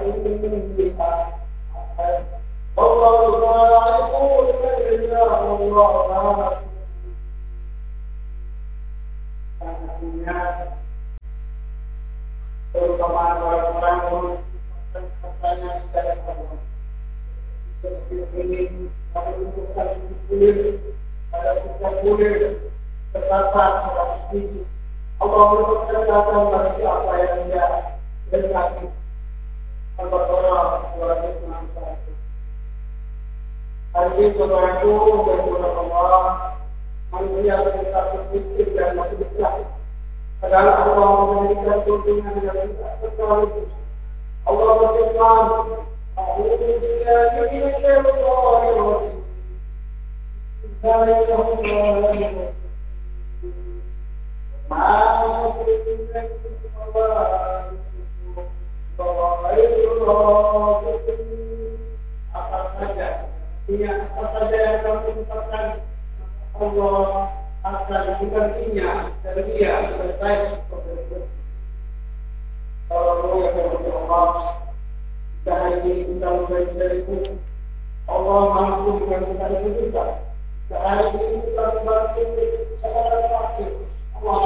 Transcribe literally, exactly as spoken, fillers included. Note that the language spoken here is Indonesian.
terutama orang-orang yang katanya tidak ada seperti ini, ada urusan kulit, ada urusan kulit, kesehatan, ini. Allah berkata bagi siapa yang dia berkati Allah Taala berfirman. Hari ini saudaraku dan saudara Allah, manusia kita berpikir dan berpikir adalah Allah memberikan tuntunan yang tidak terlalu. Allah berfirman, "A'udzu billahi minasyaitonir rajim. Bismillahirrahmanirrahim. Apa saja, ini apa saja yang kamu ucapkan Allah akan menggantinya dari dia selesai seperti itu. Kalau yang berdoa Allah, jika ini kita lebih dari itu, Allah mampu dengan kita juga. Jika ini kita membantu secara